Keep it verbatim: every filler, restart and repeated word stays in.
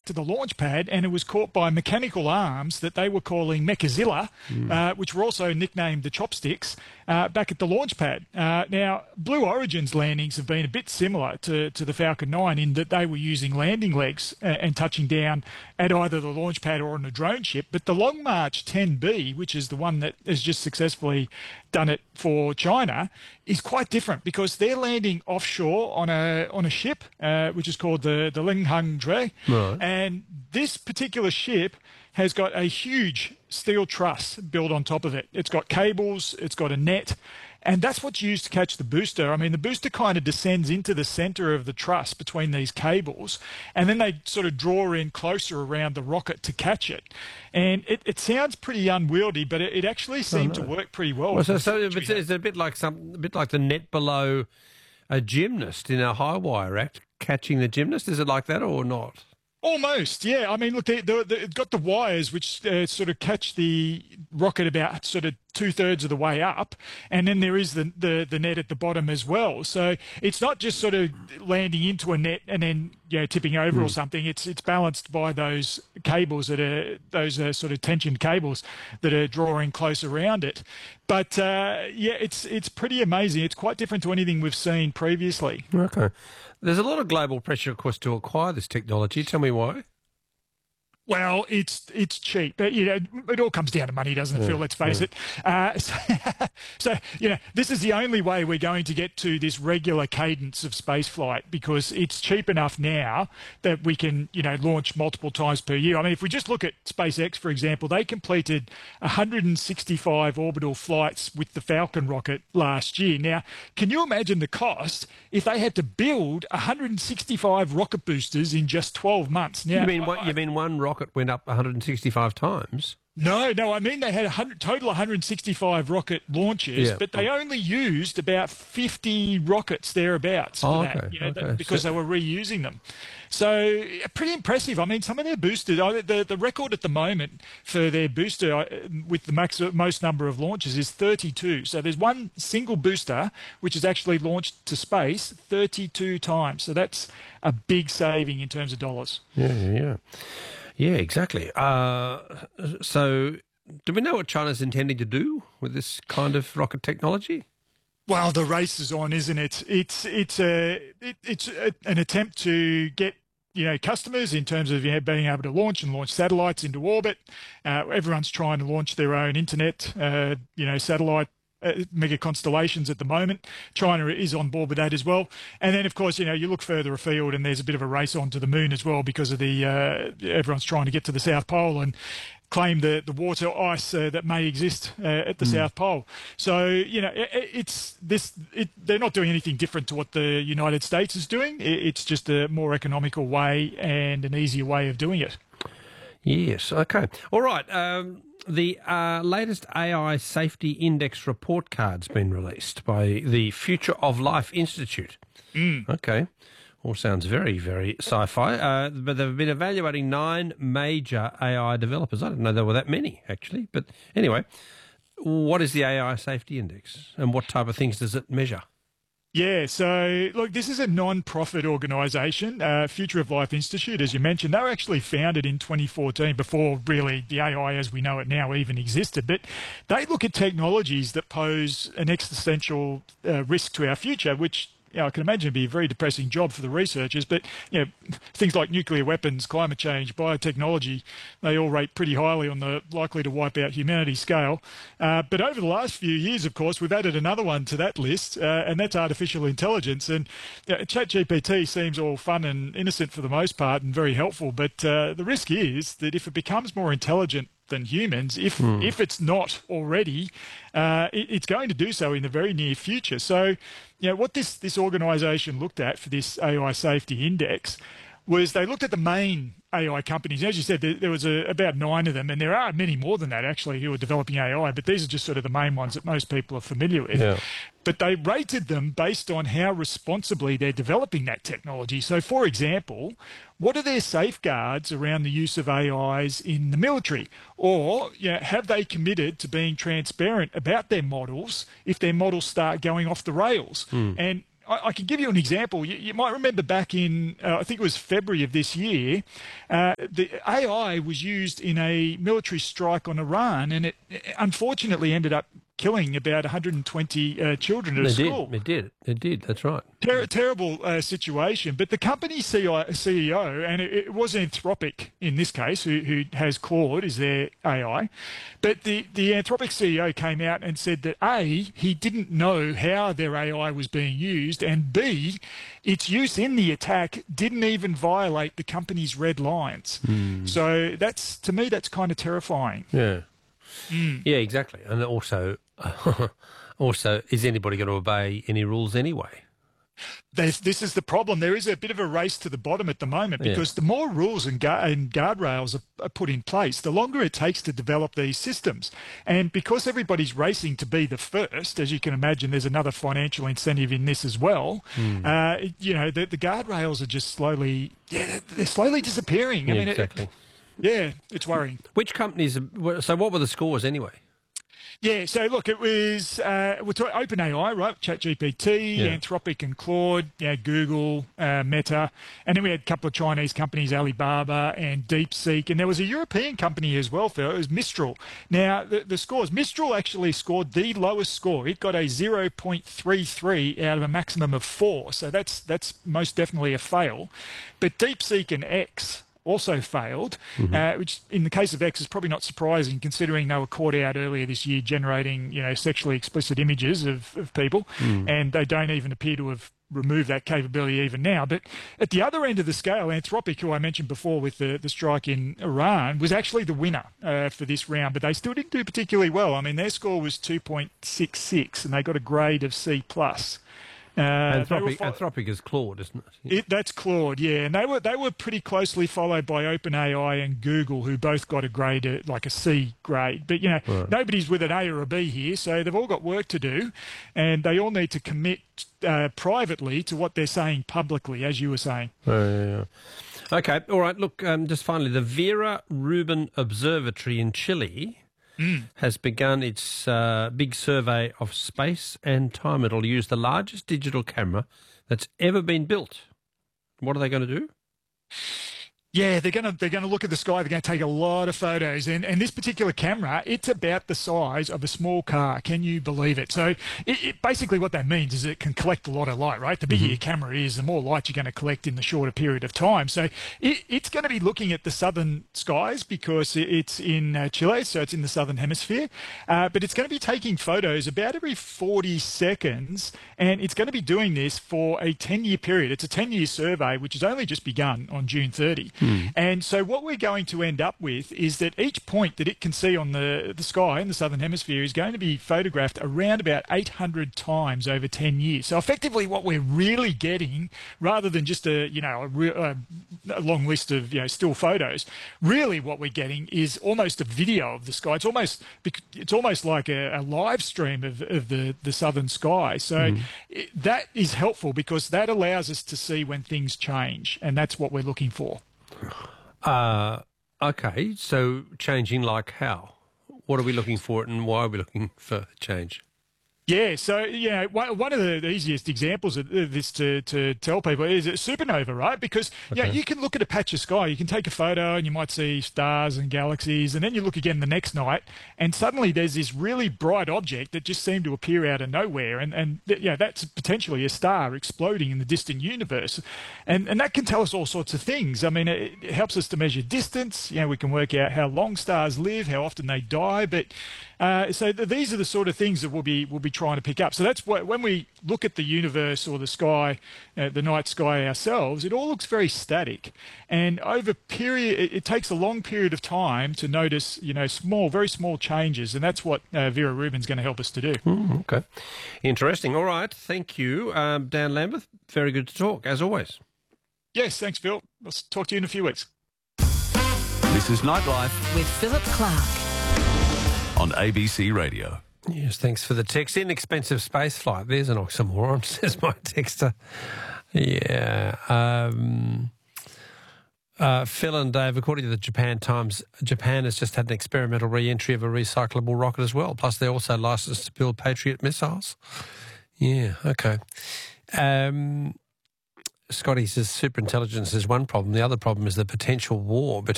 to the launch pad, and it was caught by mechanical arms that they were calling Mechazilla, mm. uh, which were also nicknamed the Chopsticks, uh, back at the launch pad. Uh, now, Blue Origin's landings have been a bit similar to, to the Falcon nine in that they were using landing legs uh, and touching down at either the launch pad or on a drone ship. But the Long March ten B, which is the one that has just successfully done it for China, is quite different because they're landing offshore on a on a ship, uh, which is called the, the Linghang Dre. Right. And this particular ship has got a huge steel truss built on top of it. It's got cables, it's got a net, and that's what's used to catch the booster. I mean, the booster kind of descends into the center of the truss between these cables, and then they sort of draw in closer around the rocket to catch it. And it, it sounds pretty unwieldy, but it, it actually seemed oh, no. to work pretty well. well so so it's, it's a bit like some, a bit like the net below a gymnast in a high wire act catching the gymnast. Is it like that or not? Almost, yeah. I mean, look, they, they, they, it's got the wires which uh, sort of catch the rocket about sort of two-thirds of the way up, and then there is the, the, the net at the bottom as well. So it's not just sort of landing into a net and then, you know, tipping over mm. or something. It's it's balanced by those cables that are, those are sort of tensioned cables that are drawing close around it. But, uh, yeah, it's it's pretty amazing. It's quite different to anything we've seen previously. Okay. There's a lot of global pressure, of course, to acquire this technology. Tell me why. Well, it's it's cheap. You know, it all comes down to money, doesn't it, Phil? Let's face yeah. it. Uh, so, so, you know, this is the only way we're going to get to this regular cadence of spaceflight because it's cheap enough now that we can, you know, launch multiple times per year. I mean, if we just look at SpaceX, for example, they completed one hundred sixty-five orbital flights with the Falcon rocket last year. Now, can you imagine the cost if they had to build one hundred sixty-five rocket boosters in just twelve months? Now, you mean what? You mean one rocket went up one hundred sixty-five times? No, no, I mean they had a hundred, total one hundred sixty-five rocket launches, yeah. but they only used about fifty rockets thereabouts for oh, that, okay, you know, okay. that, because so, they were reusing them. So pretty impressive. I mean, some of their boosters, the, the record at the moment for their booster with the max, most number of launches is thirty-two. So there's one single booster which is actually launched to space thirty-two times. So that's a big saving in terms of dollars. Yeah, yeah, yeah. Yeah, exactly. Uh, so do we know what China's intending to do with this kind of rocket technology? Well, the race is on, isn't it? It's it's a it, it's a, an attempt to get, you know, customers in terms of, you know, being able to launch and launch satellites into orbit. Uh, everyone's trying to launch their own internet, uh, you know, satellite Uh, mega constellations at the moment. China is on board with that as well. And then, of course, you know, you look further afield and there's a bit of a race on to the moon as well because of the, uh, everyone's trying to get to the South Pole and claim the, the water ice uh, that may exist uh, at the mm. South Pole. So, you know, it, it's this, it, they're not doing anything different to what the United States is doing. It, it's just a more economical way and an easier way of doing it. Yes, okay. All right. Um, the uh, latest A I Safety Index report card's been released by the Future of Life Institute. Mm. Okay. All sounds very, very sci-fi. Uh, but they've been evaluating nine major A I developers. I didn't know there were that many, actually. But anyway, what is the A I Safety Index and what type of things does it measure? Yeah, so look, this is a non-profit organisation, uh, Future of Life Institute, as you mentioned. They were actually founded in twenty fourteen, before really the A I as we know it now even existed. But they look at technologies that pose an existential uh, risk to our future, which, you know, I can imagine it'd be a very depressing job for the researchers, but, you know, things like nuclear weapons, climate change, biotechnology, they all rate pretty highly on the likely to wipe out humanity scale. Uh, but over the last few years, of course, we've added another one to that list, uh, and that's artificial intelligence. And you know, ChatGPT seems all fun and innocent for the most part and very helpful, but uh, the risk is that if it becomes more intelligent than humans, if mm. if it's not already, uh, it, it's going to do so in the very near future. So, you know, what this this organisation looked at for this A I Safety Index was they looked at the main A I companies. As you said, there, there was a, about nine of them, and there are many more than that actually who are developing A I, but these are just sort of the main ones that most people are familiar with. Yeah. But they rated them based on how responsibly they're developing that technology. So, for example, what are their safeguards around the use of A Is in the military? Or, you know, have they committed to being transparent about their models if their models start going off the rails? Mm. And I, I can give you an example. You, you might remember back in, uh, I think it was February of this year, uh, the A I was used in a military strike on Iran, and it, it unfortunately ended up killing about one hundred twenty uh, children at a it school. Did. It did. It did. That's right. Ter- terrible uh, situation. But the company C E O, and it, it was Anthropic in this case, who, who has Claude as their A I, but the, the Anthropic C E O came out and said that A, he didn't know how their A I was being used, and B, its use in the attack didn't even violate the company's red lines. Mm. So that's, to me, that's kind of terrifying. Yeah. Mm. Yeah, exactly. And also, also, is anybody going to obey any rules anyway? There's, this is the problem. There is a bit of a race to the bottom at the moment because yeah. the more rules and, gu- and guardrails are, are put in place, the longer it takes to develop these systems. And because everybody's racing to be the first, as you can imagine, there's another financial incentive in this as well. Mm. Uh, you know, the, the guardrails are just slowly, yeah, they're slowly disappearing. Yeah, I mean, exactly. It, yeah, it's worrying. Which companies? So, what were the scores anyway? Yeah, so look, it was uh, we're talking OpenAI, right? ChatGPT, yeah. Anthropic and Claude, yeah, Google, uh, Meta, and then we had a couple of Chinese companies, Alibaba and DeepSeek, and there was a European company as well, Phil. It was Mistral. Now, the, the scores, Mistral actually scored the lowest score. It got a zero point three three out of a maximum of four, so that's that's most definitely a fail. But DeepSeek and X also failed, mm-hmm. uh, which in the case of X is probably not surprising considering they were caught out earlier this year generating, you know, sexually explicit images of, of people, mm. and they don't even appear to have removed that capability even now. But at the other end of the scale, Anthropic, who I mentioned before with the, the strike in Iran, was actually the winner uh, for this round, but they still didn't do particularly well. I mean, their score was two point six six, and they got a grade of C plus. Uh, Anthropic, fo- Anthropic is Claude, isn't it? Yeah. it? That's Claude, yeah. And they were they were pretty closely followed by OpenAI and Google, who both got a grade, uh, like a C grade. But, you know, right. nobody's with an A or a B here, so they've all got work to do, and they all need to commit uh, privately to what they're saying publicly, as you were saying. Uh, yeah, yeah. Okay, all right. Look, um, just finally, the Vera Rubin Observatory in Chile Mm. has begun its uh, big survey of space and time. It'll use the largest digital camera that's ever been built. What are they going to do? Yeah, they're gonna they're gonna look at the sky. They're gonna take a lot of photos, and and this particular camera, it's about the size of a small car. Can you believe it? So it, it basically what that means is it can collect a lot of light, right? The bigger mm-hmm. your camera is, the more light you're going to collect in the shorter period of time. So it, it's going to be looking at the southern skies because it's in uh, Chile, so it's in the southern hemisphere. Uh, but it's going to be taking photos about every forty seconds, and it's going to be doing this for a ten-year period. It's a ten-year survey, which has only just begun on June thirtieth. Hmm. And so what we're going to end up with is that each point that it can see on the, the sky in the southern hemisphere is going to be photographed around about eight hundred times over ten years. So effectively what we're really getting, rather than just a, you know, a, re- a, a long list of, you know, still photos, really what we're getting is almost a video of the sky. It's almost it's almost like a, a live stream of, of the, the southern sky. So mm. it, that is helpful because that allows us to see when things change, and that's what we're looking for. Uh, okay, so changing like how? What are we looking for and why are we looking for change? Yeah, so, you know, one, one of the easiest examples of this to, to tell people is a supernova, right? Because, okay. you know, you can look at a patch of sky, you can take a photo and you might see stars and galaxies, and then you look again the next night and suddenly there's this really bright object that just seemed to appear out of nowhere, and, and you know, that's potentially a star exploding in the distant universe. And, and that can tell us all sorts of things. I mean, it, it helps us to measure distance. You know, we can work out how long stars live, how often they die, but uh, so th- these are the sort of things that we'll be, we'll be trying to pick up. So that's what, when we look at the universe or the sky, uh, the night sky ourselves, it all looks very static. And over period, it, it takes a long period of time to notice, you know, small, very small changes. And that's what uh, Vera Rubin's going to help us to do. Mm, okay. Interesting. All right. Thank you, um, Dan Lambeth. Very good to talk, as always. Yes, thanks, Phil. I'll talk to you in a few weeks. This is Nightlife with Philip Clark on A B C Radio. Yes, thanks for the text. Inexpensive space flight. There's an oxymoron, says my texter. Yeah. Um, uh, Phil and Dave, according to the Japan Times, Japan has just had an experimental re-entry of a recyclable rocket as well. Plus, they're also licensed to build Patriot missiles. Yeah, okay. Um, Scotty says superintelligence is one problem. The other problem is the potential war between